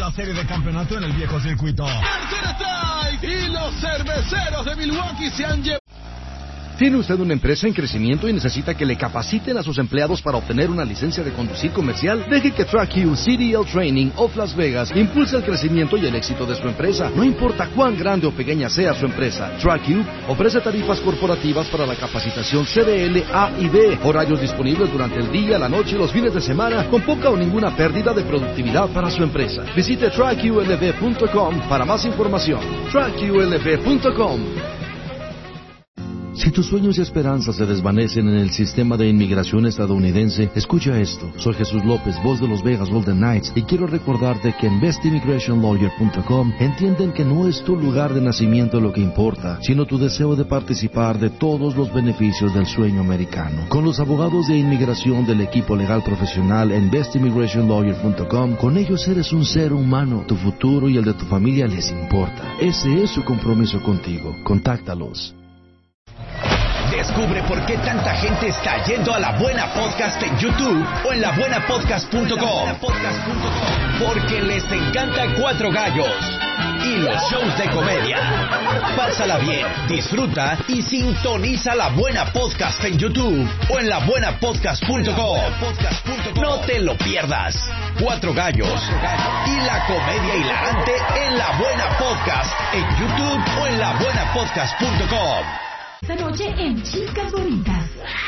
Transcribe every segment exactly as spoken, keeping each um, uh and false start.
la serie de campeonato en el viejo circuito. Strike y los cerveceros de Milwaukee se han llevado. ¿Tiene usted una empresa en crecimiento y necesita que le capaciten a sus empleados para obtener una licencia de conducir comercial? Deje que TrackU C D L Training of Las Vegas impulse el crecimiento y el éxito de su empresa. No importa cuán grande o pequeña sea su empresa, TrackU ofrece tarifas corporativas para la capacitación C D L A y B, horarios disponibles durante el día, la noche y los fines de semana, con poca o ninguna pérdida de productividad para su empresa. Visite track U L V punto com para más información. track U L V punto com. Si tus sueños y esperanzas se desvanecen en el sistema de inmigración estadounidense, escucha esto. Soy Jesús López, voz de los Vegas Golden Knights, y quiero recordarte que en best immigration lawyer punto com entienden que no es tu lugar de nacimiento lo que importa, sino tu deseo de participar de todos los beneficios del sueño americano. Con los abogados de inmigración del equipo legal profesional en best immigration lawyer punto com, con ellos eres un ser humano. Tu futuro y el de tu familia les importa. Ese es su compromiso contigo. Contáctalos. Descubre por qué tanta gente está yendo a La Buena Podcast en YouTube o en la buena podcast punto com. Porque les encanta Cuatro Gallos y los shows de comedia. Pásala bien, disfruta y sintoniza La Buena Podcast en YouTube o en la buena podcast punto com. No te lo pierdas. Cuatro Gallos y la comedia hilarante en La Buena Podcast en YouTube o en la buena podcast punto com. Esta noche en Chicas Bonitas.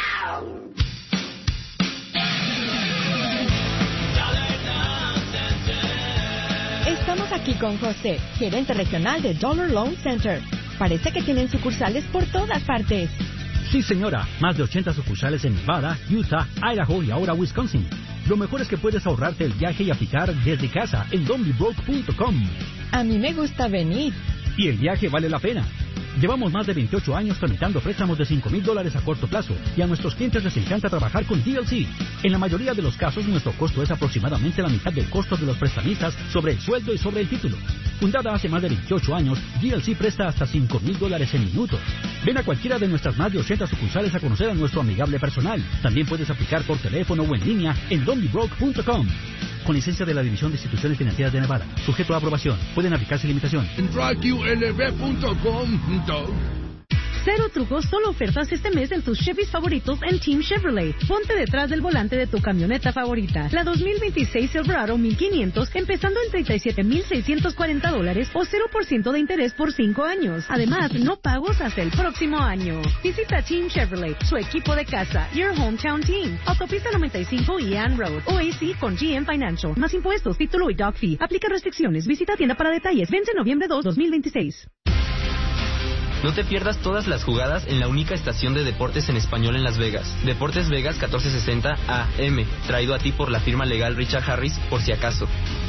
Estamos aquí con José, gerente regional de Dollar Loan Center. Parece que tienen sucursales por todas partes. Sí, señora. Más de ochenta sucursales en Nevada, Utah, Idaho y ahora Wisconsin. Lo mejor es que puedes ahorrarte el viaje y aplicar desde casa en don't be broke punto com. A mí me gusta venir. Y el viaje vale la pena. Llevamos más de veintiocho años tramitando préstamos de cinco mil dólares a corto plazo y a nuestros clientes les encanta trabajar con D L C. En la mayoría de los casos, nuestro costo es aproximadamente la mitad del costo de los prestamistas sobre el sueldo y sobre el título. Fundada hace más de veintiocho años, D L C presta hasta cinco mil dólares en minutos. Ven a cualquiera de nuestras más de ochenta sucursales a conocer a nuestro amigable personal. También puedes aplicar por teléfono o en línea en don't be broke punto com. Con licencia de la División de Instituciones Financieras de Nevada. Sujeto a aprobación. Pueden aplicarse limitaciones. En track U L V punto com. Cero trucos, solo ofertas este mes en tus Chevys favoritos en Team Chevrolet. Ponte detrás del volante de tu camioneta favorita. La dos mil veintiséis Silverado mil quinientos, empezando en treinta y siete mil seiscientos cuarenta dólares o cero por ciento de interés por cinco años. Además, no pagos hasta el próximo año. Visita Team Chevrolet, su equipo de casa. Your Hometown Team. Autopista noventa y cinco y Ann Road. O A C con G M Financial. Más impuestos, título y doc fee. Aplica restricciones. Visita tienda para detalles. Vence noviembre dos, dos mil veintiséis. No te pierdas todas las jugadas en la única estación de deportes en español en Las Vegas. Deportes Vegas catorce sesenta A M, traído a ti por la firma legal Richard Harris, por si acaso.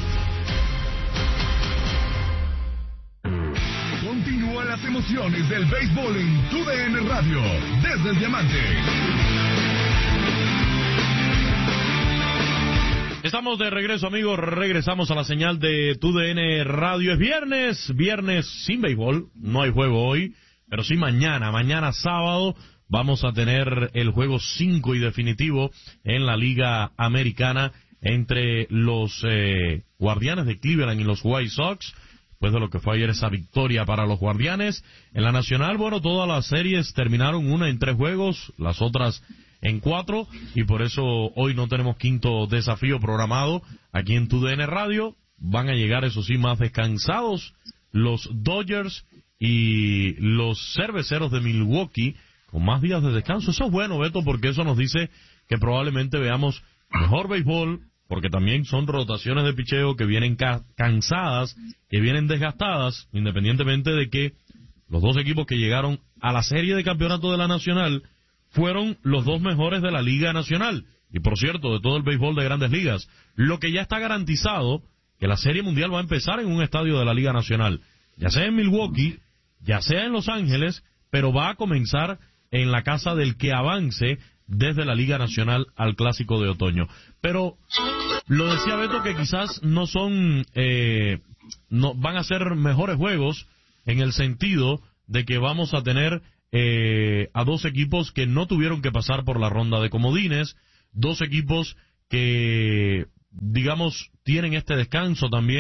Continúa las emociones del béisbol en T D N Radio, desde el Diamante. Estamos de regreso, amigos. Regresamos a la señal de T D N Radio. Es viernes, viernes sin béisbol. No hay juego hoy, pero sí mañana. Mañana sábado vamos a tener el juego cinco y definitivo en la Liga Americana entre los eh, Guardianes de Cleveland y los White Sox. Después de lo que fue ayer esa victoria para los Guardianes. En la Nacional, bueno, todas las series terminaron una en tres juegos, las otras en cuatro, y por eso hoy no tenemos quinto desafío programado aquí en T D N Radio. Van a llegar, eso sí, más descansados los Dodgers y los Cerveceros de Milwaukee con más días de descanso. Eso es bueno, Beto, porque eso nos dice que probablemente veamos mejor béisbol, porque también son rotaciones de picheo que vienen ca- cansadas, que vienen desgastadas, independientemente de que los dos equipos que llegaron a la serie de campeonato de la Nacional fueron los dos mejores de la Liga Nacional, y por cierto, de todo el béisbol de Grandes Ligas. Lo que ya está garantizado, que la Serie Mundial va a empezar en un estadio de la Liga Nacional, ya sea en Milwaukee, ya sea en Los Ángeles, pero va a comenzar en la casa del que avance desde la Liga Nacional al Clásico de Otoño. Pero lo decía Beto, que quizás no son, eh, no van a ser mejores juegos, en el sentido de que vamos a tener Eh, a dos equipos que no tuvieron que pasar por la ronda de comodines, dos equipos que, digamos, tienen este descanso también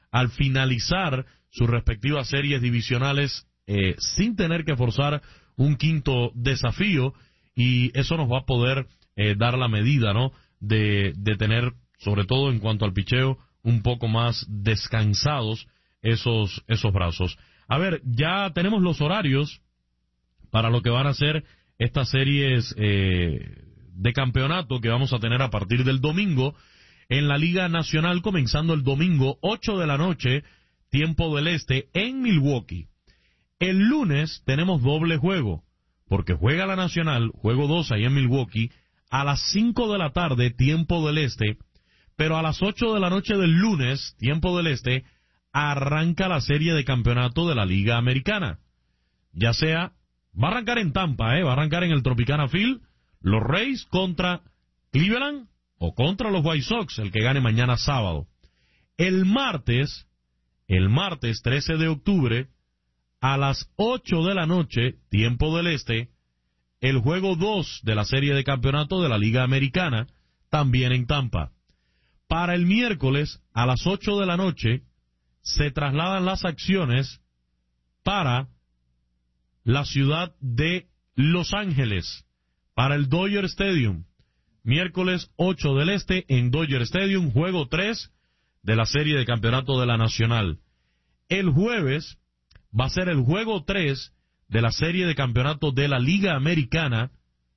al finalizar sus respectivas series divisionales eh, sin tener que forzar un quinto desafío, y eso nos va a poder eh, dar la medida, ¿no?, de, de tener, sobre todo en cuanto al picheo, un poco más descansados esos, esos brazos. A ver, ya tenemos los horarios para lo que van a ser estas series eh, de campeonato que vamos a tener a partir del domingo en la Liga Nacional, comenzando el domingo, ocho de la noche, tiempo del este, en Milwaukee. El lunes tenemos doble juego, porque juega la Nacional, juego dos ahí en Milwaukee, a las cinco de la tarde, tiempo del este, pero a las ocho de la noche del lunes, tiempo del este, arranca la serie de campeonato de la Liga Americana. Ya sea, va a arrancar en Tampa, ¿eh? va a arrancar en el Tropicana Field, los Rays contra Cleveland o contra los White Sox, el que gane mañana sábado. El martes, el martes trece de octubre, a las ocho de la noche, tiempo del este, el juego dos de la serie de campeonato de la Liga Americana, también en Tampa. Para el miércoles, a las ocho de la noche, se trasladan las acciones para la ciudad de Los Ángeles, para el Dodger Stadium. Miércoles ocho del este en Dodger Stadium, juego tres de la serie de campeonato de la Nacional. El jueves va a ser el juego tres de la serie de campeonato de la Liga Americana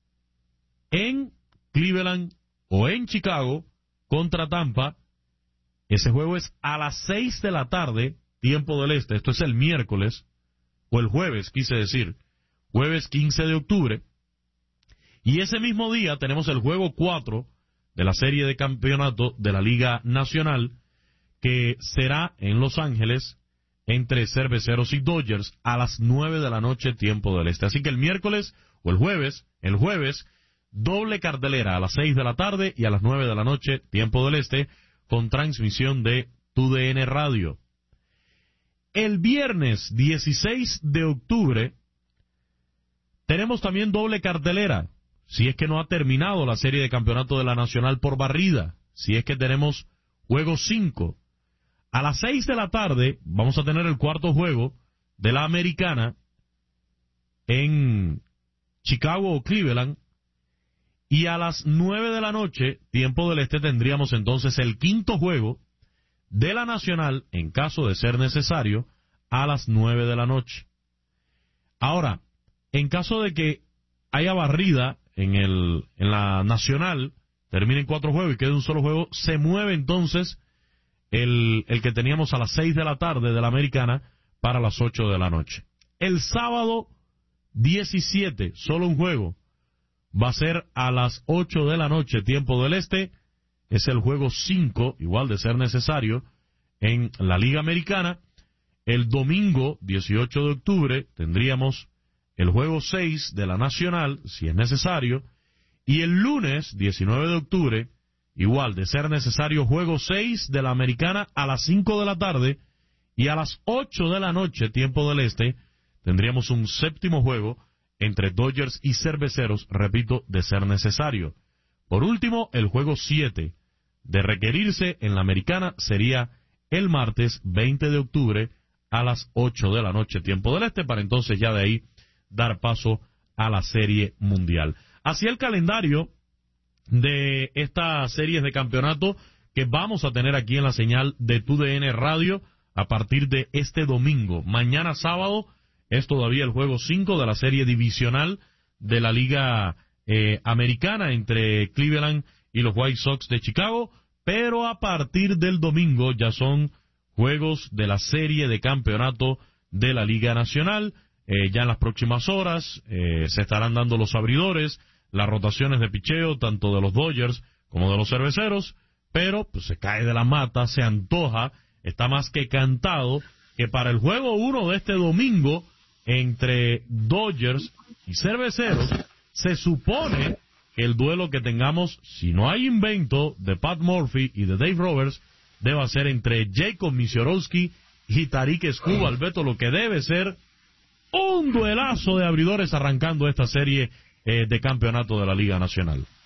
en Cleveland o en Chicago contra Tampa. Ese juego es a las seis de la tarde, tiempo del este. Esto es el miércoles, o el jueves, quise decir, jueves quince de octubre. Y ese mismo día tenemos el juego cuatro de la serie de campeonato de la Liga Nacional, que será en Los Ángeles, entre Cerveceros y Dodgers, a las nueve de la noche, tiempo del este. Así que el miércoles o el jueves, el jueves, doble cartelera a las seis de la tarde y a las nueve de la noche, tiempo del este, con transmisión de Tu D N Radio. El viernes dieciséis de octubre tenemos también doble cartelera, si es que no ha terminado la serie de campeonato de la Nacional por barrida, si es que tenemos juego cinco. A las seis de la tarde vamos a tener el cuarto juego de la Americana en Chicago o Cleveland, y a las nueve de la noche, tiempo del este, tendríamos entonces el quinto juego de la Nacional, en caso de ser necesario, a las nueve de la noche. Ahora, en caso de que haya barrida en, el, en la Nacional, terminen cuatro juegos y quede un solo juego, se mueve entonces el, el que teníamos a las seis de la tarde de la Americana para las ocho de la noche. El sábado diecisiete, solo un juego, va a ser a las ocho de la noche, tiempo del este. Es el juego cinco, igual de ser necesario, en la Liga Americana. El domingo dieciocho de octubre tendríamos el juego seis de la Nacional, si es necesario. Y el lunes diecinueve de octubre, igual de ser necesario, juego seis de la Americana a las cinco de la tarde. Y a las ocho de la noche, tiempo del este, tendríamos un séptimo juego entre Dodgers y Cerveceros, repito, de ser necesario. Por último, el juego siete, de requerirse en la Americana, sería el martes veinte de octubre a las ocho de la noche, tiempo del este, para entonces ya de ahí dar paso a la Serie Mundial. Así el calendario de estas series de campeonato que vamos a tener aquí en la señal de Tu D N Radio a partir de este domingo. Mañana sábado es todavía el juego cinco de la serie divisional de la Liga eh, Americana entre Cleveland y los White Sox de Chicago, pero a partir del domingo ya son juegos de la serie de campeonato de la Liga Nacional. Eh, ya en las próximas horas eh, se estarán dando los abridores, las rotaciones de picheo, tanto de los Dodgers como de los Cerveceros, pero pues, se cae de la mata, se antoja, está más que cantado que para el juego uno de este domingo entre Dodgers y Cerveceros, se supone que el duelo que tengamos, si no hay invento de Pat Murphy y de Dave Roberts, deba ser entre Jacob Misiorowski y Tarik Skubal, Beto, lo que debe ser un duelazo de abridores arrancando esta serie eh, de campeonato de la Liga Nacional.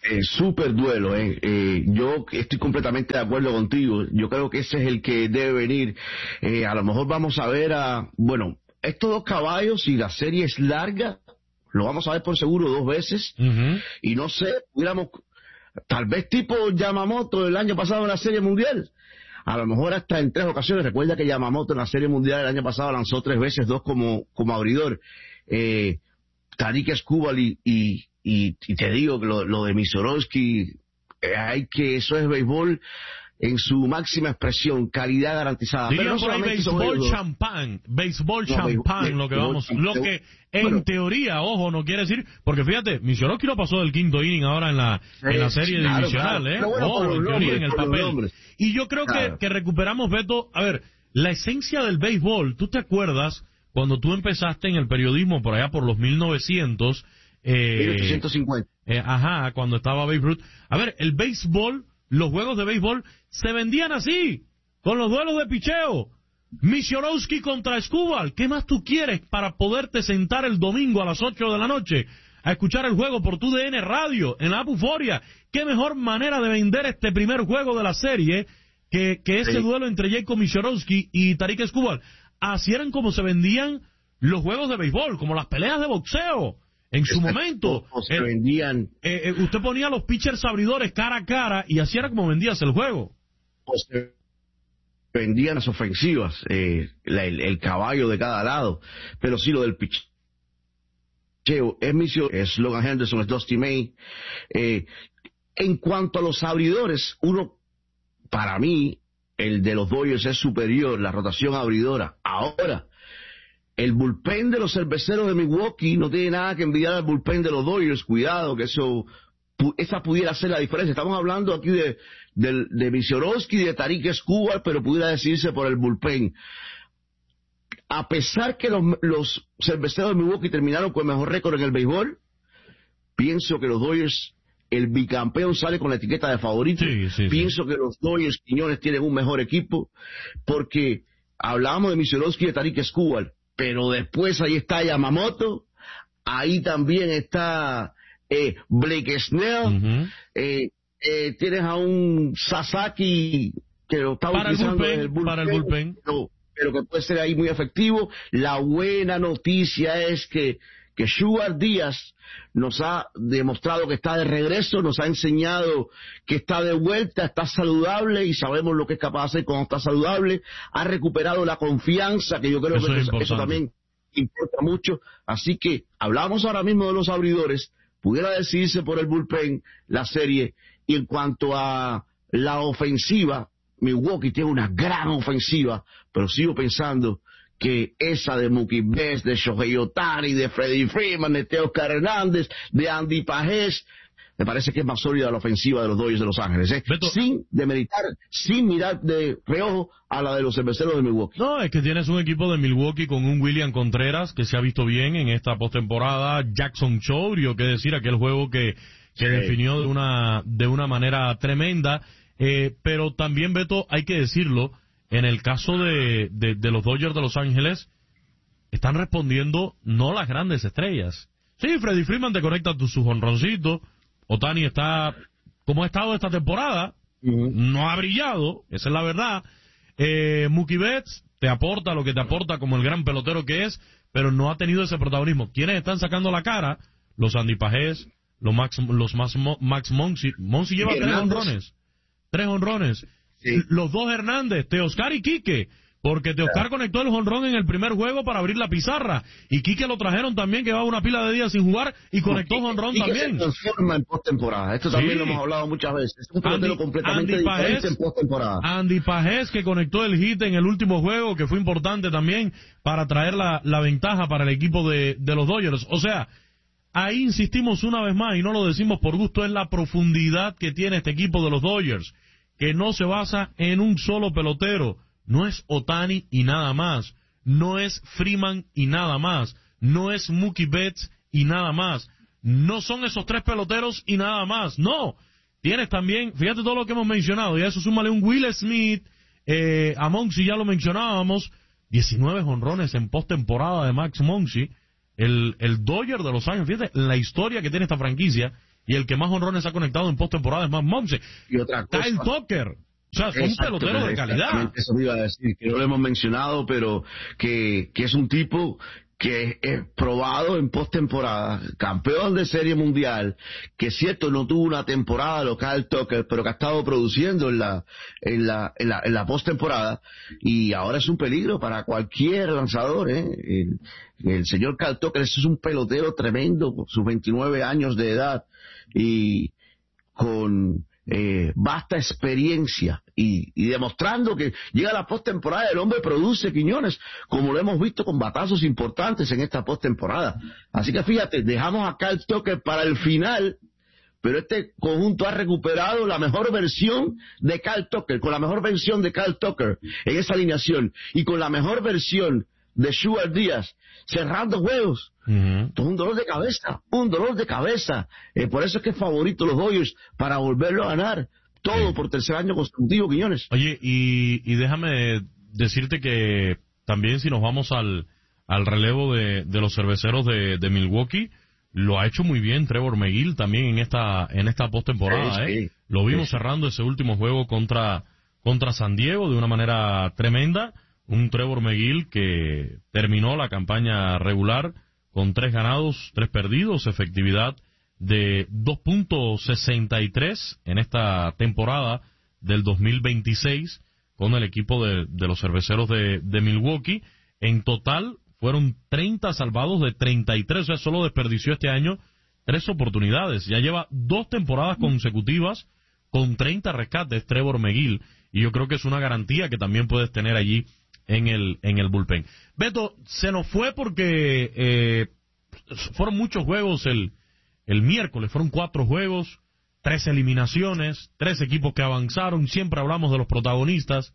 Eh, súper duelo, eh. Eh, yo estoy completamente de acuerdo contigo. Yo creo que ese es el que debe venir. Eh, a lo mejor vamos a ver a, bueno, estos dos caballos, si la serie es larga, lo vamos a ver por seguro dos veces. Uh-huh. Y no sé, pudiéramos, tal vez tipo Yamamoto el año pasado en la Serie Mundial. A lo mejor hasta en tres ocasiones. Recuerda que Yamamoto en la Serie Mundial el año pasado lanzó tres veces, dos como, como abridor. Eh, Tarik Skubal y, y Y, y te digo que lo, lo de Misorowski, eh, hay que, eso es béisbol en su máxima expresión, calidad garantizada. Dirían por ahí béisbol champán, béisbol no, champán, lo que vamos, lo que en bueno, teoría, ojo, no quiere decir, porque fíjate, Misorowski lo pasó del quinto inning ahora en la, sí, en la serie claro, divisional, claro. eh, bueno, ojo, en teoría, nombres, en el papel. Y yo creo claro. que, que recuperamos, Beto, a ver, la esencia del béisbol, ¿tú te acuerdas cuando tú empezaste en el periodismo por allá por los mil novecientos? Eh, mil ochocientos cincuenta. Eh, ajá, cuando estaba Babe Ruth. A ver, el béisbol, los juegos de béisbol se vendían así, con los duelos de picheo. Misorowski contra Skubal. ¿Qué más tú quieres para poderte sentar el domingo a las ocho de la noche a escuchar el juego por tu D N Radio en la App Euforia? ¿Qué mejor manera de vender este primer juego de la serie que, que ese sí. duelo entre Jacob Misorowski y Tarik Skubal? Así eran como se vendían los juegos de béisbol, como las peleas de boxeo. En su momento, se vendían, eh, eh, usted ponía a los pitchers abridores cara a cara y así era como vendías el juego. Pues se vendían las ofensivas, eh, la, el, el caballo de cada lado, pero sí lo del picheo es Misio, es Logan Henderson, es Dusty May. Eh, en cuanto a los abridores, uno, para mí, el de los Dodgers es superior, la rotación abridora. Ahora, el bullpen de los cerveceros de Milwaukee no tiene nada que envidiar al bullpen de los Dodgers. Cuidado, que eso, esa pudiera ser la diferencia. Estamos hablando aquí de, de, de Misorowski y de Tarik Skubal, pero pudiera decirse por el bullpen. A pesar que los, los cerveceros de Milwaukee terminaron con el mejor récord en el béisbol, pienso que los Dodgers, el bicampeón sale con la etiqueta de favorito. Sí, sí, pienso sí. que los Dodgers Quiñones tienen un mejor equipo, porque hablábamos de Misorowski y de Tarik Skubal, pero después ahí está Yamamoto, ahí también está eh, Blake Snell, uh-huh. eh, eh, tienes a un Sasaki que lo está para utilizando el bullpen, el bullpen, para el bullpen. Pero, pero que puede ser ahí muy efectivo. La buena noticia es que que Sugar Díaz nos ha demostrado que está de regreso, nos ha enseñado que está de vuelta, está saludable y sabemos lo que es capaz de hacer cuando está saludable, ha recuperado la confianza, que yo creo eso que eso, eso también importa mucho. Así que hablamos ahora mismo de los abridores, pudiera decidirse por el bullpen la serie, y en cuanto a la ofensiva, Milwaukee tiene una gran ofensiva, pero sigo pensando que esa de Mookie Betts, de Shohei Ohtani, de Freddie Freeman, de Teoscar Hernández, de Andy Pajés, me parece que es más sólida la ofensiva de los Dodgers de Los Ángeles, ¿eh? Beto, sin demeritar, sin mirar de reojo a la de los cerveceros de Milwaukee. No, es que tienes un equipo de Milwaukee con un William Contreras que se ha visto bien en esta postemporada, Jackson Chourio, que decir, aquel juego que, que sí. definió de una, de una manera tremenda, eh, pero también, Beto, hay que decirlo, en el caso de, de, de los Dodgers de Los Ángeles, están respondiendo no las grandes estrellas. Sí, Freddie Freeman te conecta tu, su jonroncito. Ohtani está, como ha estado esta temporada, uh-huh. no ha brillado, esa es la verdad. Eh, Mookie Betts te aporta lo que te aporta como el gran pelotero que es, pero no ha tenido ese protagonismo. ¿Quiénes están sacando la cara? Los Andy Pajés, los Max, los Max, Max Monsi. Monsi lleva tres honrones. Tres honrones. Sí. Los dos Hernández, Teoscar y Quique, porque Teoscar conectó el jonrón en el primer juego para abrir la pizarra, y Quique lo trajeron también, que va una pila de días sin jugar, y conectó no, jonrón también. Se transforma en postemporada, esto sí. también lo hemos hablado muchas veces, es un pelotero completamente Andy diferente Pajés, en postemporada. Andy Pajés, que conectó el hit en el último juego, que fue importante también para traer la, la ventaja para el equipo de, de los Dodgers. O sea, ahí insistimos una vez más, y no lo decimos por gusto, es la profundidad que tiene este equipo de los Dodgers, que no se basa en un solo pelotero. No es Ohtani y nada más, no es Freeman y nada más, no es Mookie Betts y nada más, no son esos tres peloteros y nada más, no. Tienes también, fíjate todo lo que hemos mencionado, y a eso súmale un Will Smith, eh, a Monsi ya lo mencionábamos, diecinueve jonrones en postemporada de Max Monsi, el, el Dodger de Los Ángeles. Fíjate la historia que tiene esta franquicia, y el que más honrones ha conectado en postemporada es Matt Muncy. Y otra cosa. Kyle Tucker. O sea, son Exacto, peloteros de calidad. Eso me iba a decir, que no lo hemos mencionado, pero que, que es un tipo que es probado en postemporada, campeón de Serie Mundial, que es cierto no tuvo una temporada local Tucker, pero que ha estado produciendo en la en la en la, en la postemporada, y ahora es un peligro para cualquier lanzador, ¿eh? El, el señor Kyle Tucker es un pelotero tremendo, con sus veintinueve años de edad y con eh, vasta experiencia y, y demostrando que llega a la postemporada, el hombre produce, Quiñones, como lo hemos visto con batazos importantes en esta postemporada. Así que fíjate, dejamos a Kyle Tucker para el final, pero este conjunto ha recuperado la mejor versión de Kyle Tucker, con la mejor versión de Kyle Tucker en esa alineación y con la mejor versión de Sugar Díaz cerrando juegos. Uh-huh. Todo un dolor de cabeza, un dolor de cabeza. Eh, por eso es que es favorito los Dodgers para volverlo a ganar. Todo sí. Por tercer año consecutivo, Quiñones. Oye, y, y déjame decirte que también si nos vamos al, al relevo de, de los cerveceros de, de Milwaukee, lo ha hecho muy bien Trevor Megill también en esta en esta postemporada. Sí, sí. ¿eh? Lo vimos sí. cerrando ese último juego contra, contra San Diego de una manera tremenda. Un Trevor Megill que terminó la campaña regular con tres ganados, tres perdidos, efectividad de dos punto sesenta y tres en esta temporada del dos mil veintiséis con el equipo de, de los cerveceros de, de Milwaukee. En total fueron treinta salvados de treinta y tres, o sea, solo desperdició este año tres oportunidades. Ya lleva dos temporadas consecutivas con treinta rescates Trevor Megill, y yo creo que es una garantía que también puedes tener allí en el en el bullpen. Beto, se nos fue porque eh, fueron muchos juegos el, el miércoles, fueron cuatro juegos, tres eliminaciones, tres equipos que avanzaron, siempre hablamos de los protagonistas.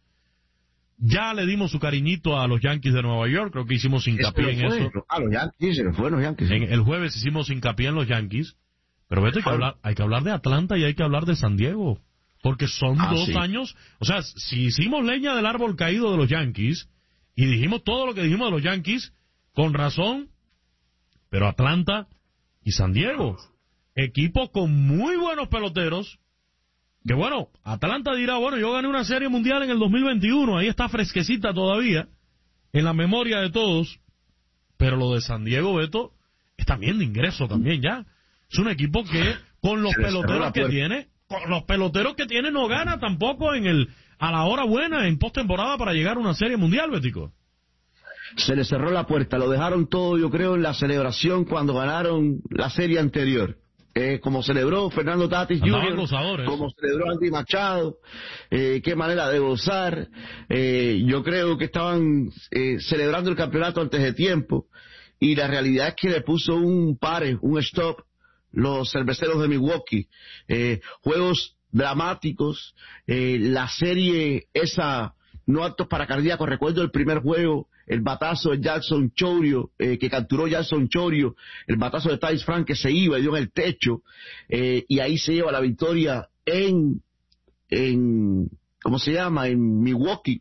Ya le dimos su cariñito a los Yankees de Nueva York, creo que hicimos hincapié en eso. A los Yankees, se fue los Yankees. En, el jueves hicimos hincapié en los Yankees, pero Beto, hay que hablar, hay que hablar de Atlanta y hay que hablar de San Diego. Porque son ah, dos sí. años, o sea, si hicimos leña del árbol caído de los Yankees, y dijimos todo lo que dijimos de los Yankees, con razón, pero Atlanta y San Diego, equipos con muy buenos peloteros, que bueno, Atlanta dirá, bueno, yo gané una serie mundial en el dos mil veintiuno, ahí está fresquecita todavía, en la memoria de todos, pero lo de San Diego, Beto, es también de ingreso también ya, es un equipo que, con los peloteros que tiene, con los peloteros que tiene no gana tampoco en el a la hora buena en postemporada para llegar a una serie mundial, Betico. Se le cerró la puerta, lo dejaron todo, yo creo, en la celebración cuando ganaron la serie anterior. Eh, como celebró Fernando Tatis junior, como celebró Andy Machado, eh, qué manera de gozar. Eh, yo creo que estaban eh, celebrando el campeonato antes de tiempo, y la realidad es que le puso un pare, un stop, los cerveceros de Milwaukee. Eh, juegos dramáticos, eh, la serie esa no aptos para cardíacos. Recuerdo el primer juego, el batazo de Jackson Chourio, eh, que capturó Jackson Chourio, el batazo de Ty France que se iba y dio en el techo, eh, y ahí se lleva la victoria en, en, ¿cómo se llama?, en Milwaukee.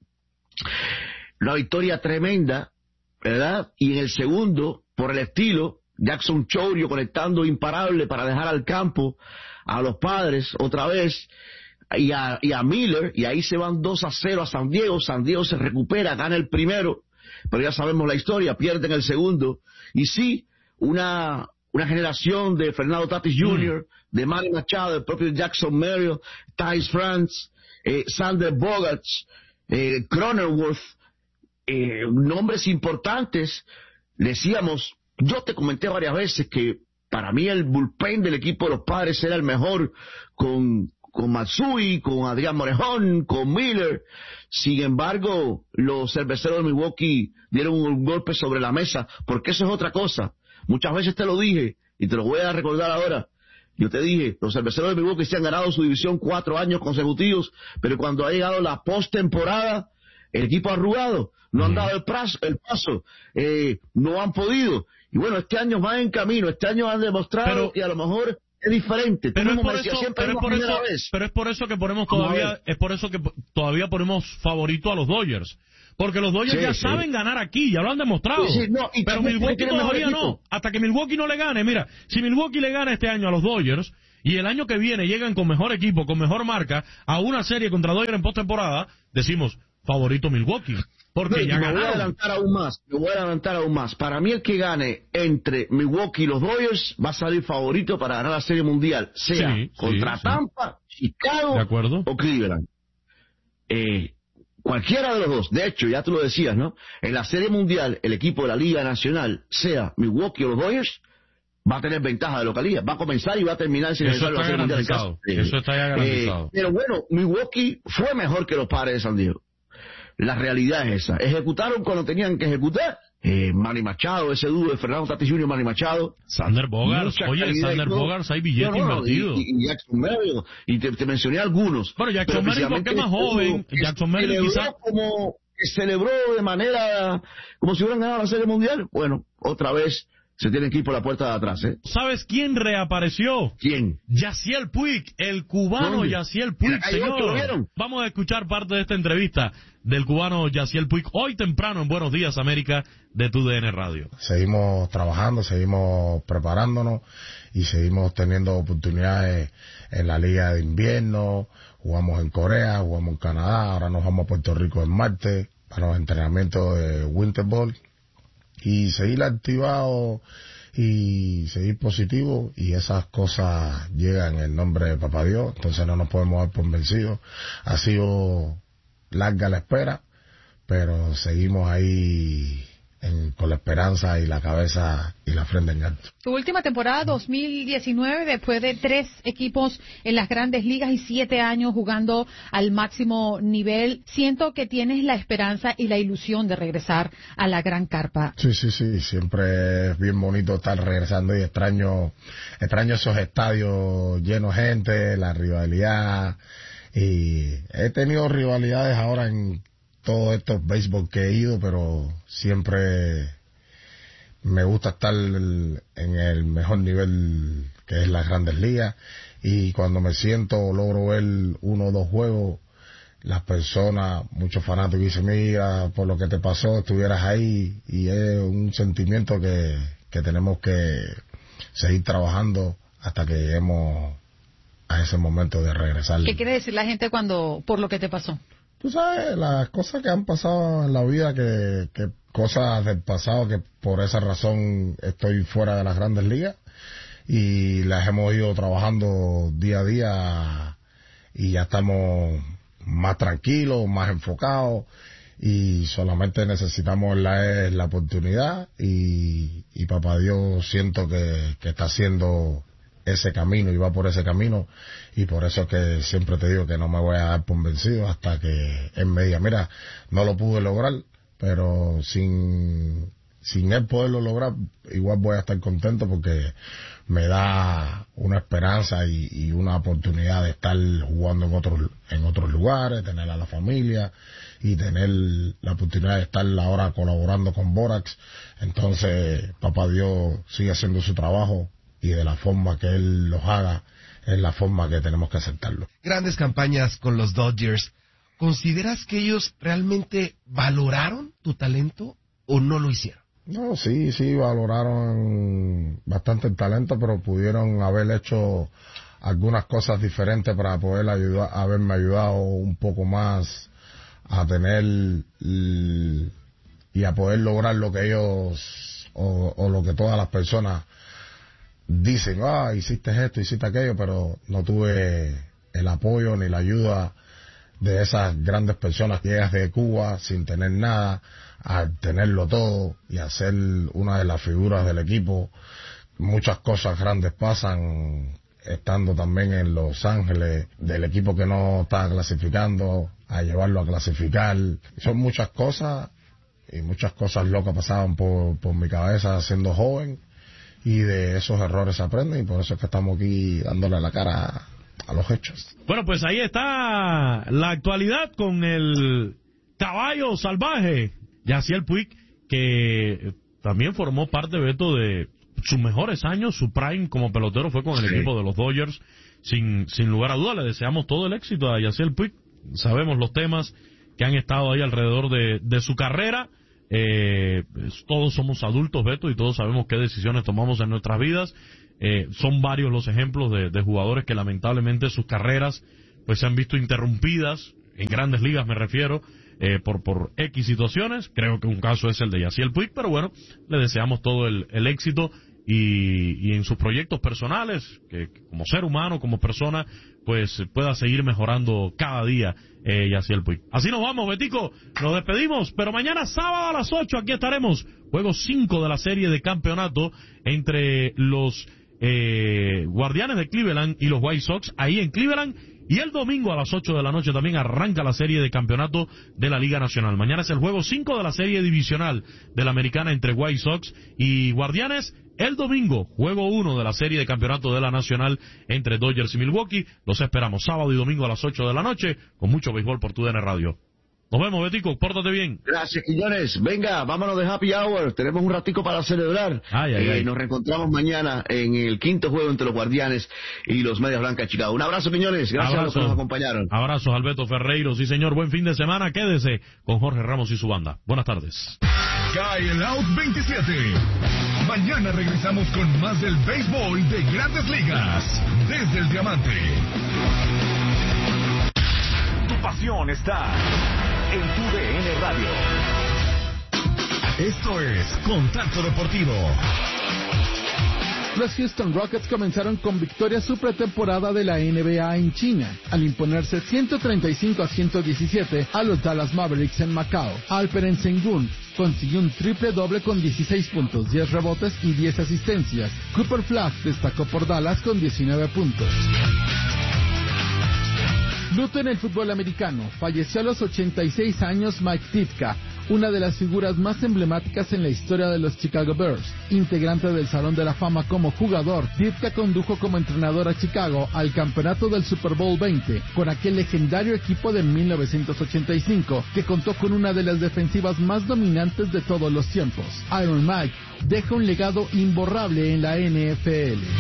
Una victoria tremenda, ¿verdad? Y en el segundo, por el estilo, Jackson Chourio conectando imparable para dejar al campo a los Padres otra vez, y a, y a Miller, y ahí se van dos a cero a San Diego. San Diego se recupera, gana el primero, pero ya sabemos la historia, pierden el segundo. Y sí, una una generación de Fernando Tatis junior, mm. de Manny Machado, del propio Jackson Merrill, Ty France, eh, Sander Bogaerts, eh, Cronenworth, eh, nombres importantes. Decíamos, yo te comenté varias veces que para mí el bullpen del equipo de los Padres era el mejor, con, con Matsui, con Adrián Morejón, con Miller. Sin embargo, los cerveceros de Milwaukee dieron un golpe sobre la mesa, porque eso es otra cosa. Muchas veces te lo dije, y te lo voy a recordar ahora. Yo te dije, los cerveceros de Milwaukee se han ganado su división cuatro años consecutivos, pero cuando ha llegado la postemporada, el equipo ha arrugado, no han dado el, prazo, el paso, eh, no han podido. Y bueno, este año van en camino, este año han demostrado pero, que a lo mejor es diferente. Pero es, por eso, pero, es por eso, pero es por eso que ponemos todavía, es por eso que todavía ponemos favorito a los Dodgers. Porque los Dodgers sí, ya sí. saben ganar aquí, ya lo han demostrado. Sí, sí, no, y pero también Milwaukee tiene mejor todavía equipo. no. Hasta que Milwaukee no le gane. Mira, si Milwaukee le gana este año a los Dodgers y el año que viene llegan con mejor equipo, con mejor marca, a una serie contra Dodgers en postemporada, decimos, favorito Milwaukee. Porque No, ya me voy a ganaron. adelantar aún más, me voy a adelantar aún más. Para mí el que gane entre Milwaukee y los Dodgers va a salir favorito para ganar la Serie Mundial, sea Sí, contra sí, sí. Tampa, Chicago De acuerdo. o Cleveland. Eh, cualquiera de los dos. De hecho, ya tú lo decías, ¿no? En la Serie Mundial, el equipo de la Liga Nacional, sea Milwaukee o los Dodgers, va a tener ventaja de localía. Va a comenzar y va a terminar sin Eso la está Serie Mundial en casa. garantizado. Eso está ya garantizado. Eh, pero bueno, Milwaukee fue mejor que los Padres de San Diego. La realidad es esa. Ejecutaron cuando tenían que ejecutar. Eh, Manny Machado, ese dúo de Fernando Tatis junior, Manny Machado. Sander Bogarts. Mucha Oye, calidad Sander y todo. Bogarts, hay billete No, no, invertido. Y, y Jackson Merrill. Y te, te mencioné algunos. Bueno, Jackson Pero Merrill, porque es más precisamente joven. este dúo Jackson que Merrill celebró quizá... como que celebró de manera como si hubieran ganado la Serie Mundial. Bueno, otra vez se tienen que ir por la puerta de atrás, ¿eh? ¿Sabes quién reapareció? ¿Quién? Yaciel Puig, el cubano ¿Dónde? Yaciel Puig, En la calle ocho, ¿lo señor. vieron? Vamos a escuchar parte de esta entrevista del cubano Yaciel Puig hoy temprano en Buenos Días América de Tu D N Radio. Seguimos trabajando, seguimos preparándonos y seguimos teniendo oportunidades en la Liga de Invierno. Jugamos en Corea, jugamos en Canadá, ahora nos vamos a Puerto Rico el martes para los entrenamientos de Winter Ball. Y seguir activado y seguir positivo, y esas cosas llegan en el nombre de Papá Dios, entonces no nos podemos dar por vencidos. Ha sido larga la espera, pero seguimos ahí en, con la esperanza y la cabeza y la frente en alto. Tu última temporada dos mil diecinueve, después de tres equipos en las grandes ligas y siete años jugando al máximo nivel, siento que tienes la esperanza y la ilusión de regresar a la gran carpa. Sí, sí, sí, siempre es bien bonito estar regresando y extraño, extraño esos estadios llenos de gente, la rivalidad, y he tenido rivalidades ahora en todos estos béisbol que he ido, pero siempre me gusta estar en el mejor nivel que es las grandes ligas, y cuando me siento logro ver uno o dos juegos, las personas, muchos fanáticos dicen, mira, por lo que te pasó, estuvieras ahí, y es un sentimiento que, que tenemos que seguir trabajando hasta que lleguemos a ese momento de regresar. ¿Qué quiere decir la gente cuando por lo que te pasó? Tú sabes, las cosas que han pasado en la vida, que, que cosas del pasado, que por esa razón estoy fuera de las grandes ligas, y las hemos ido trabajando día a día, y ya estamos más tranquilos, más enfocados, y solamente necesitamos la, la oportunidad, y, y Papá Dios siento que, que está haciendo ese camino y va por ese camino, y por eso es que siempre te digo que no me voy a dar por vencido hasta que él me diga, mira, no lo pude lograr, pero sin sin él poderlo lograr, igual voy a estar contento porque me da una esperanza y, y una oportunidad de estar jugando en otros en otros lugares, tener a la familia y tener la oportunidad de estar ahora colaborando con Borax. Entonces, Papá Dios sigue haciendo su trabajo, y de la forma que él los haga es la forma que tenemos que aceptarlo. Grandes campañas con los Dodgers. ¿Consideras que ellos realmente valoraron tu talento o no lo hicieron? No, sí, sí, valoraron bastante el talento, pero pudieron haber hecho algunas cosas diferentes para poder ayudar, haberme ayudado un poco más a tener y a poder lograr lo que ellos o, o lo que todas las personas dicen, ah, hiciste esto, hiciste aquello, pero no tuve el apoyo ni la ayuda de esas grandes personas que llegas de Cuba sin tener nada, a tenerlo todo y a ser una de las figuras del equipo. Muchas cosas grandes pasan estando también en Los Ángeles, del equipo que no está clasificando, a llevarlo a clasificar. Son muchas cosas, y muchas cosas locas pasaban por, por mi cabeza siendo joven, y de esos errores se aprenden, y por eso es que estamos aquí dándole la cara a los hechos. Bueno, pues ahí está la actualidad con el caballo salvaje, Yaciel Puig, que también formó parte, Beto, de sus mejores años. Su prime como pelotero fue con el sí. equipo de los Dodgers, sin sin lugar a dudas. Le deseamos todo el éxito a Yaciel Puig. Sabemos los temas que han estado ahí alrededor de, de su carrera. Eh, todos somos adultos, Beto, y todos sabemos qué decisiones tomamos en nuestras vidas. Eh, son varios los ejemplos de, de jugadores que lamentablemente sus carreras pues se han visto interrumpidas, en grandes ligas me refiero, eh, por por X situaciones. Creo que un caso es el de Yasiel Puig, pero bueno, le deseamos todo el, el éxito y, y en sus proyectos personales, que, que como ser humano, como persona, pues pueda seguir mejorando cada día eh, Yasiel Puig. Así nos vamos, Betico, nos despedimos, pero mañana sábado a las ocho aquí estaremos, juego cinco de la serie de campeonato entre los eh, Guardianes de Cleveland y los White Sox, ahí en Cleveland. Y el domingo a las ocho de la noche también arranca la serie de campeonato de la Liga Nacional. Mañana es el juego cinco de la serie divisional de la Americana entre White Sox y Guardianes. El domingo, juego uno de la serie de campeonato de la Nacional entre Dodgers y Milwaukee. Los esperamos sábado y domingo a las ocho de la noche con mucho béisbol por T U D N Radio. Nos vemos, Betico, pórtate bien. Gracias, Quiñones. Venga, vámonos de Happy Hour. Tenemos un ratico para celebrar. Ay, ay, eh, ay. Nos reencontramos mañana en el quinto juego entre los Guardianes y los Medias Blancas de Chicago. Un abrazo, Quiñones. Gracias Abrazo. a los que nos acompañaron. Abrazos, Alberto Ferreiro. Sí, señor, buen fin de semana. Quédese con Jorge Ramos y su banda. Buenas tardes. Cae el Out veintisiete. Mañana regresamos con más del béisbol de Grandes Ligas. Desde el Diamante. Tu pasión está en tu D N Radio. Esto es Contacto Deportivo. Los Houston Rockets comenzaron con victoria su pretemporada de la N B A en China, al imponerse ciento treinta y cinco a ciento diecisiete a los Dallas Mavericks en Macao. Alperen Sengun consiguió un triple doble con dieciséis puntos, diez rebotes y diez asistencias. Cooper Flag destacó por Dallas con diecinueve puntos. Luto en el fútbol americano. Falleció a los ochenta y seis años Mike Ditka, una de las figuras más emblemáticas en la historia de los Chicago Bears. Integrante del Salón de la Fama como jugador, Ditka condujo como entrenador a Chicago al campeonato del Super Bowl veinte, con aquel legendario equipo de mil novecientos ochenta y cinco, que contó con una de las defensivas más dominantes de todos los tiempos. Iron Mike deja un legado imborrable en la N F L.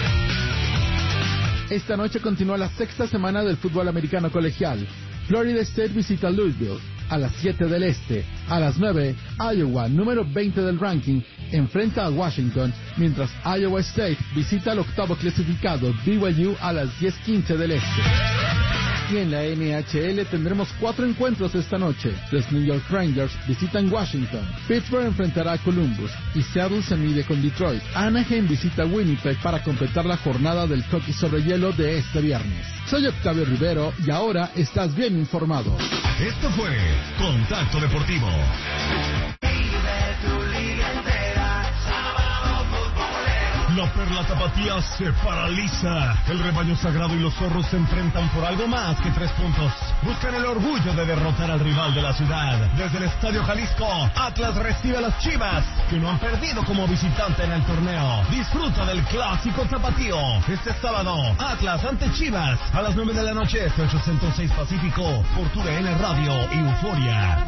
Esta noche continúa la sexta semana del fútbol americano colegial. Florida State visita Louisville a las siete del este. A las nueve, Iowa, número veinte del ranking, enfrenta a Washington, mientras Iowa State visita al octavo clasificado B Y U a las diez quince del este. Y en la N H L tendremos cuatro encuentros esta noche. Los New York Rangers visitan Washington, Pittsburgh enfrentará a Columbus y Seattle se mide con Detroit. Anaheim visita Winnipeg para completar la jornada del hockey sobre hielo de este viernes. Soy Octavio Rivero y ahora estás bien informado. Esto fue Contacto Deportivo. La Perla Tapatía se paraliza. El rebaño sagrado y los zorros se enfrentan por algo más que tres puntos. Buscan el orgullo de derrotar al rival de la ciudad. Desde el Estadio Jalisco, Atlas recibe a las Chivas, que no han perdido como visitante en el torneo. Disfruta del clásico tapatío. Este sábado, Atlas ante Chivas, a las nueve de la noche, ocho ciento seis Pacífico, por tu D N Radio y Euforia.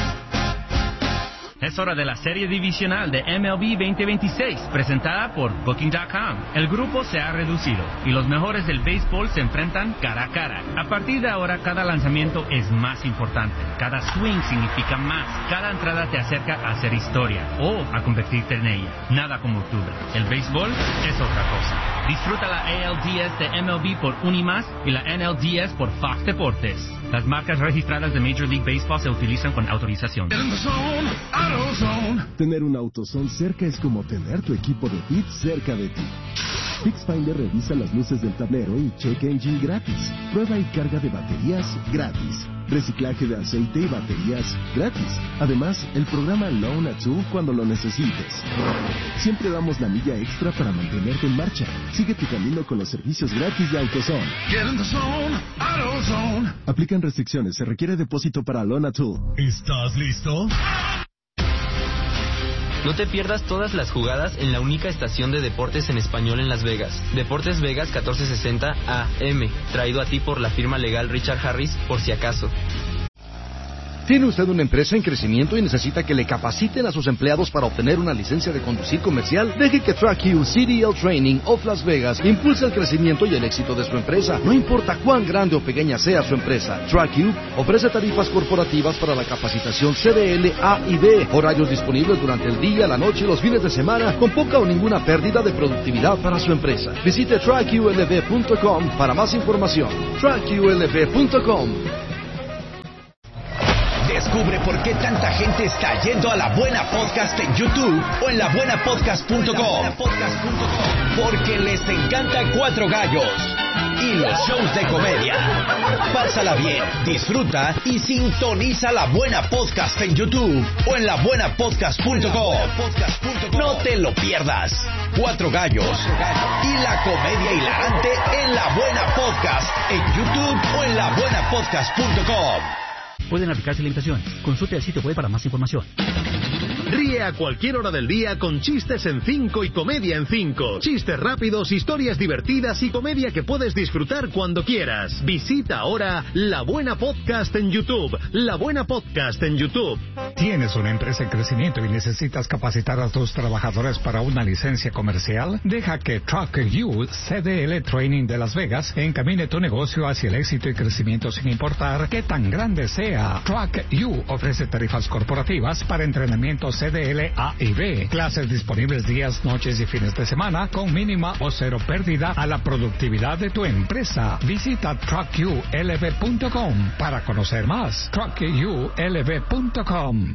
Es hora de la serie divisional de M L B veinte veintiséis, presentada por Booking punto com. El grupo se ha reducido y los mejores del béisbol se enfrentan cara a cara. A partir de ahora, cada lanzamiento es más importante. Cada swing significa más. Cada entrada te acerca a hacer historia o a convertirte en ella. Nada como octubre. El béisbol es otra cosa. Disfruta la A L D S de M L B por Unimas y la N L D S por Fox Deportes. Las marcas registradas de Major League Baseball se utilizan con autorización. Tener un AutoZone cerca es como tener tu equipo de Fit cerca de ti. FixFinder revisa las luces del tablero y check engine gratis. Prueba y carga de baterías gratis. Reciclaje de aceite y baterías gratis. Además, el programa Loan a Two cuando lo necesites. Siempre damos la milla extra para mantenerte en marcha. Sigue tu camino con los servicios gratis de AutoZone. Get in the zone, AutoZone. Aplican restricciones. Se requiere depósito para Loan a Two. ¿Estás listo? No te pierdas todas las jugadas en la única estación de deportes en español en Las Vegas. Deportes Vegas catorce sesenta A M, traído a ti por la firma legal Richard Harris, por si acaso. ¿Tiene usted una empresa en crecimiento y necesita que le capaciten a sus empleados para obtener una licencia de conducir comercial? Deje que TrackU C D L Training of Las Vegas impulse el crecimiento y el éxito de su empresa. No importa cuán grande o pequeña sea su empresa, TrackU ofrece tarifas corporativas para la capacitación C D L A y B, horarios disponibles durante el día, la noche y los fines de semana, con poca o ninguna pérdida de productividad para su empresa. Visite track U L V punto com para más información. track U L V punto com. Descubre por qué tanta gente está yendo a La Buena Podcast en YouTube o en la buena podcast punto com. Porque les encanta Cuatro Gallos y los shows de comedia. Pásala bien, disfruta y sintoniza La Buena Podcast en YouTube o en la buena podcast punto com. No te lo pierdas. Cuatro Gallos y la comedia hilarante en La Buena Podcast en YouTube o en la buena podcast punto com. Pueden aplicarse limitaciones. Consulte el sitio web para más información. Ríe a cualquier hora del día con chistes en cinco y comedia en cinco. Chistes rápidos, historias divertidas y comedia que puedes disfrutar cuando quieras. Visita ahora La Buena Podcast en YouTube. La Buena Podcast en YouTube. ¿Tienes una empresa en crecimiento y necesitas capacitar a tus trabajadores para una licencia comercial? Deja que TrackU C D L Training de Las Vegas encamine tu negocio hacia el éxito y crecimiento sin importar qué tan grande sea. TrackU ofrece tarifas corporativas para entrenamiento C D L A y B. Clases disponibles días, noches y fines de semana con mínima o cero pérdida a la productividad de tu empresa. Visita track U L V punto com para conocer más. track U L V punto com.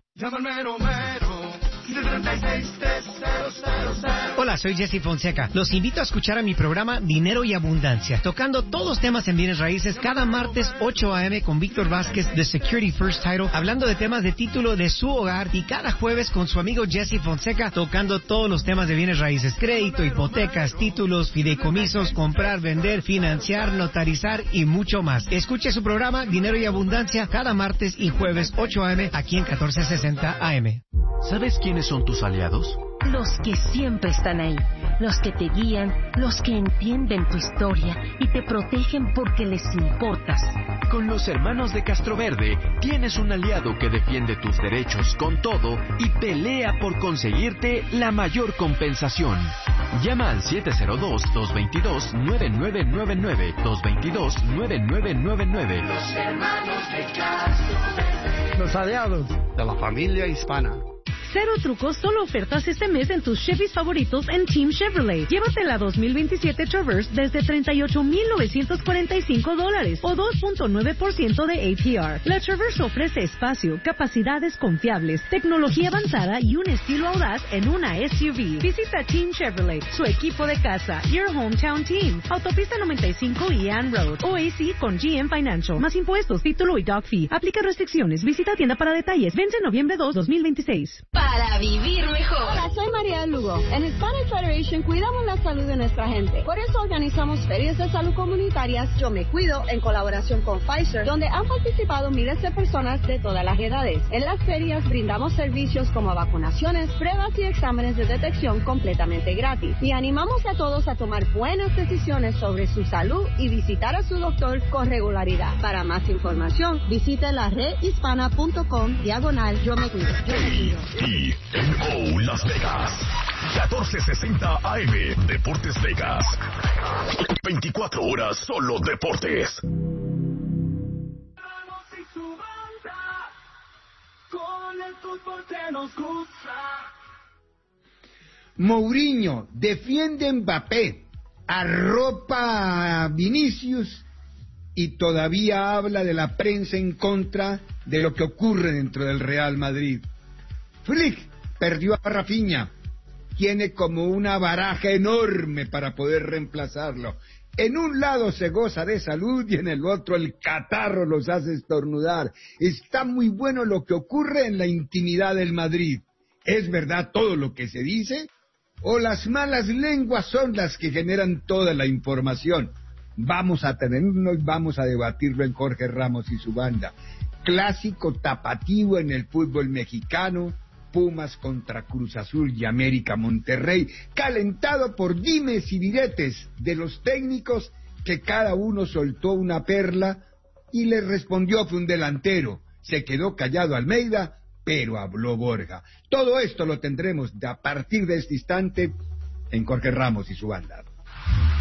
Hola, soy Jesse Fonseca. Los invito a escuchar a mi programa Dinero y Abundancia, tocando todos los temas en bienes raíces cada martes ocho a eme con Víctor Vázquez de Security First Title, hablando de temas de título de su hogar, y cada jueves con su amigo Jesse Fonseca tocando todos los temas de bienes raíces: crédito, hipotecas, títulos, fideicomisos, comprar, vender, financiar, notarizar y mucho más. Escuche su programa Dinero y Abundancia cada martes y jueves ocho a eme aquí en catorce sesenta A M. ¿Sabes quiénes son tus aliados? Los que siempre están ahí, los que te guían, los que entienden tu historia y te protegen porque les importas. Con los hermanos de Castroverde tienes un aliado que defiende tus derechos con todo y pelea por conseguirte la mayor compensación. Llama al siete cero dos, dos dos dos, nueve nueve nueve nueve, dos dos dos, nueve nueve nueve nueve. Los hermanos de Castroverde. Los aliados de la familia hispana. Cero trucos, solo ofertas este mes en tus Chevys favoritos en Team Chevrolet. Llévate la dos mil veintisiete Traverse desde treinta y ocho mil novecientos cuarenta y cinco dólares o dos punto nueve por ciento de A P R. La Traverse ofrece espacio, capacidades confiables, tecnología avanzada y un estilo audaz en una S U V. Visita Team Chevrolet, su equipo de casa, Your Hometown Team. Autopista noventa y cinco y Ann Road. O A C con G M Financial. Más impuestos, título y doc fee. Aplica restricciones. Visita tienda para detalles. Vence noviembre dos, dos mil veintiséis. Para vivir mejor. Hola, soy María Lugo. En Hispanic Federation cuidamos la salud de nuestra gente. Por eso organizamos ferias de salud comunitarias Yo Me Cuido en colaboración con Pfizer, donde han participado miles de personas de todas las edades. En las ferias brindamos servicios como vacunaciones, pruebas y exámenes de detección completamente gratis. Y animamos a todos a tomar buenas decisiones sobre su salud y visitar a su doctor con regularidad. Para más información, visite la red hispana punto com diagonal Yo Me Cuido. Yo Me Cuido. Y en O Las Vegas, catorce sesenta A M, Deportes Vegas. veinticuatro horas solo deportes. Mourinho defiende a Mbappé, arropa a Vinicius y todavía habla de la prensa en contra de lo que ocurre dentro del Real Madrid. Flick perdió a Rafinha, tiene como una baraja enorme para poder reemplazarlo. En un lado se goza de salud y en el otro el catarro los hace estornudar. Está muy bueno lo que ocurre en la intimidad del Madrid. ¿Es verdad todo lo que se dice? ¿O las malas lenguas son las que generan toda la información? Vamos a tenerlo y vamos a debatirlo en Jorge Ramos y su banda. Clásico tapativo en el fútbol mexicano. Pumas contra Cruz Azul y América Monterrey, calentado por dimes y diretes de los técnicos que cada uno soltó una perla y le respondió fue un delantero. Se quedó callado Almeida, pero habló Borja. Todo esto lo tendremos a partir de este instante en Jorge Ramos y su banda.